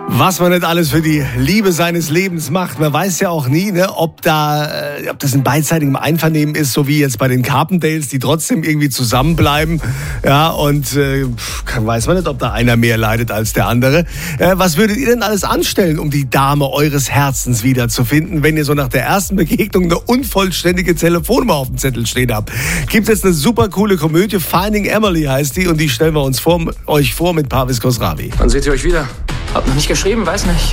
Was man nicht alles für die Liebe seines Lebens macht. Man weiß ja auch nie, ne, ob das in beidseitigem Einvernehmen ist, so wie jetzt bei den Carpendales, die trotzdem irgendwie zusammenbleiben. Ja, und weiß man nicht, ob da einer mehr leidet als der andere. Was würdet ihr denn alles anstellen, um die Dame eures Herzens wiederzufinden, wenn ihr so nach der ersten Begegnung eine unvollständige Telefonnummer auf dem Zettel stehen habt? Gibt es eine super coole Komödie, Finding Emily heißt die, und die stellen wir uns euch vor mit Parvis Khosravi. Wann seht ihr euch wieder? Hab noch nicht geschrieben, weiß nicht.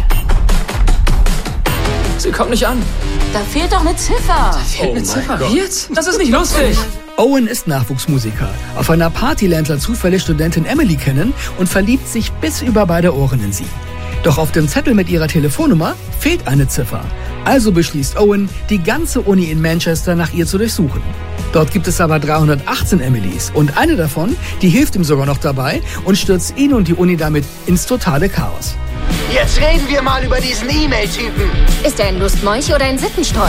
Sie kommt nicht an. Da fehlt doch eine Ziffer. Eine Ziffer? Wie jetzt? Das ist nicht lustig. Owen ist Nachwuchsmusiker. Auf einer Party lernt er zufällig Studentin Emily kennen und verliebt sich bis über beide Ohren in sie. Doch auf dem Zettel mit ihrer Telefonnummer fehlt eine Ziffer. Also beschließt Owen, die ganze Uni in Manchester nach ihr zu durchsuchen. Dort gibt es aber 318 Emilys und eine davon, die hilft ihm sogar noch dabei und stürzt ihn und die Uni damit ins totale Chaos. Jetzt reden wir mal über diesen E-Mail-Typen. Ist er ein Lustmolch oder ein Sittenstrolch?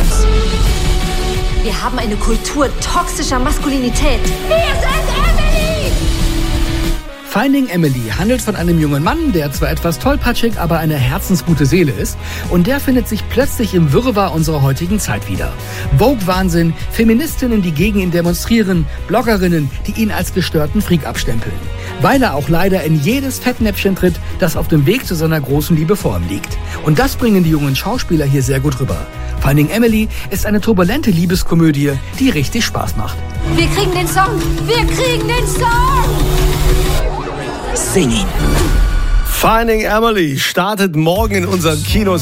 Wir haben eine Kultur toxischer Maskulinität. Wir sind Emily! Finding Emily handelt von einem jungen Mann, der zwar etwas tollpatschig, aber eine herzensgute Seele ist. Und der findet sich plötzlich im Wirrwarr unserer heutigen Zeit wieder. Vogue-Wahnsinn, Feministinnen, die gegen ihn demonstrieren, Bloggerinnen, die ihn als gestörten Freak abstempeln. Weil er auch leider in jedes Fettnäpfchen tritt, das auf dem Weg zu seiner großen Liebe vor ihm liegt. Und das bringen die jungen Schauspieler hier sehr gut rüber. Finding Emily ist eine turbulente Liebeskomödie, die richtig Spaß macht. Wir kriegen den Song! Wir kriegen den Song! Sing ihn! Finding Emily startet morgen in unseren Kinos.